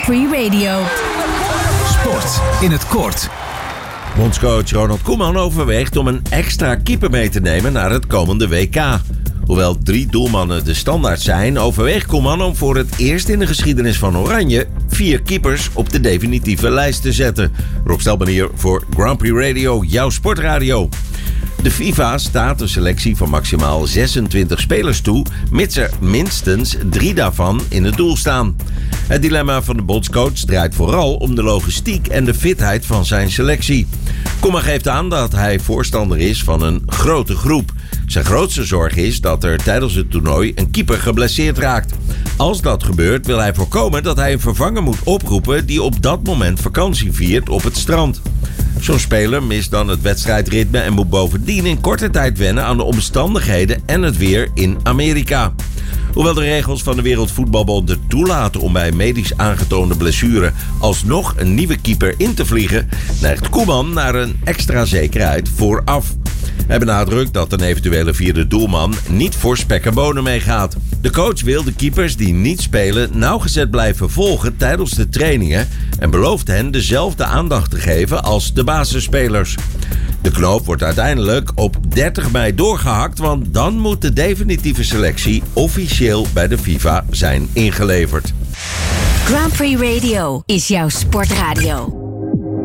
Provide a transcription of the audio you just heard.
Prix Radio. Sport in het kort. Bondscoach Ronald Koeman overweegt om een extra keeper mee te nemen naar het komende WK. Hoewel 3 doelmannen de standaard zijn, overweegt Koeman om voor het eerst in de geschiedenis van Oranje 4 keepers op de definitieve lijst te zetten. Rob Stelman hier voor Grand Prix Radio, jouw sportradio. De FIFA staat een selectie van maximaal 26 spelers toe, mits er minstens 3 daarvan in het doel staan. Het dilemma van de bondscoach draait vooral om de logistiek en de fitheid van zijn selectie. Koeman geeft aan dat hij voorstander is van een grote groep. Zijn grootste zorg is dat er tijdens het toernooi een keeper geblesseerd raakt. Als dat gebeurt wil hij voorkomen dat hij een vervanger moet oproepen die op dat moment vakantie viert op het strand. Zo'n speler mist dan het wedstrijdritme en moet bovendien in korte tijd wennen aan de omstandigheden en het weer in Amerika. Hoewel de regels van de Wereldvoetbalbond het toelaten om bij medisch aangetoonde blessure alsnog een nieuwe keeper in te vliegen, neigt Koeman naar een extra zekerheid vooraf. Hij benadrukt dat een eventuele 4e doelman niet voor spek en bonen meegaat. De coach wil de keepers die niet spelen nauwgezet blijven volgen tijdens de trainingen en belooft hen dezelfde aandacht te geven als de basisspelers. De knoop wordt uiteindelijk op 30 mei doorgehakt, want dan moet de definitieve selectie officieel bij de FIFA zijn ingeleverd. Grand Prix Radio is jouw sportradio.